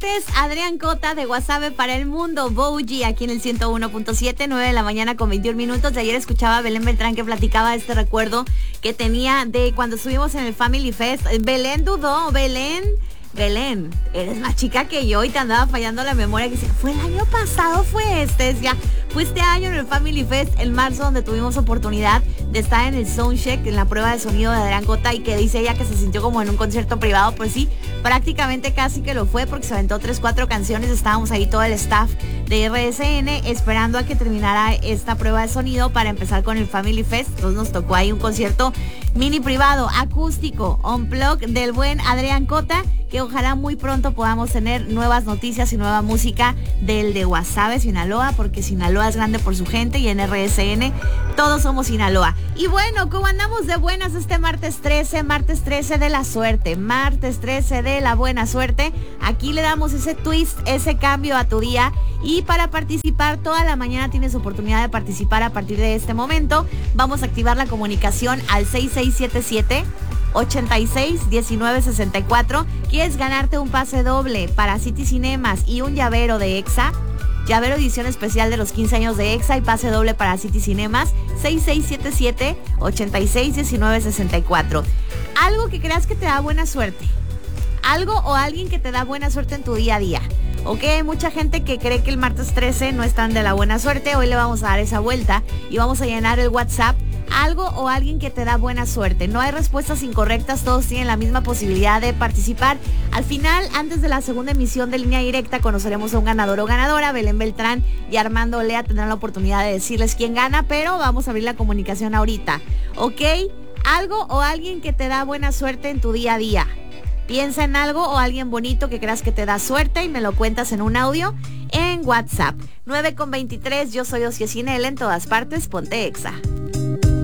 martes, Adrián Cota de Guasave para el mundo, Bougie, aquí en el 101.7, 9 de la mañana con 21 minutos. De ayer escuchaba a Belén Beltrán que platicaba este recuerdo que tenía de cuando estuvimos en el Family Fest. Belén dudó, Belén, eres más chica que yo y te andaba fallando la memoria, que dice, ¿fue el año pasado? ¿Fue este? Fue este año en el Family Fest, en marzo, donde tuvimos oportunidad de estar en el soundcheck, en la prueba de sonido de Adrián Cota, y que dice ella que se sintió como en un concierto privado. Pues sí, prácticamente casi que lo fue, porque se aventó 3-4 canciones. Estábamos ahí todo el staff de RSN esperando a que terminara esta prueba de sonido para empezar con el Family Fest. Entonces nos tocó ahí un concierto mini privado, acústico, unplugged del buen Adrián Cota, que ojalá muy pronto podamos tener nuevas noticias y nueva música del de Guasave, Sinaloa, porque Sinaloa es grande por su gente y en RSN todos somos Sinaloa. Y bueno, ¿cómo andamos de buenas este martes 13 de la suerte, martes 13 de la buena suerte? Aquí le damos ese twist, ese cambio a tu día, y para participar toda la mañana tienes oportunidad de participar a partir de este momento. Vamos a activar la comunicación al 6677 861964. ¿Quieres ganarte un pase doble para City Cinemas y un llavero de EXA? Llavero edición especial de los 15 años de EXA y pase doble para City Cinemas. 6677 861964. Algo que creas que te da buena suerte. Algo o alguien que te da buena suerte en tu día a día. Ok, hay mucha gente que cree que el martes 13 no están de la buena suerte. Hoy le vamos a dar esa vuelta y vamos a llenar el WhatsApp. Algo o alguien que te da buena suerte. No hay respuestas incorrectas, todos tienen la misma posibilidad de participar. Al final, antes de la segunda emisión de Línea Directa, conoceremos a un ganador o ganadora. Belén Beltrán y Armando Olea tendrán la oportunidad de decirles quién gana, pero vamos a abrir la comunicación ahorita. Ok, algo o alguien que te da buena suerte en tu día a día. Piensa en algo o alguien bonito que creas que te da suerte y me lo cuentas en un audio en WhatsApp. 9:23, yo soy Ociacinel, en todas partes, ponte Exa.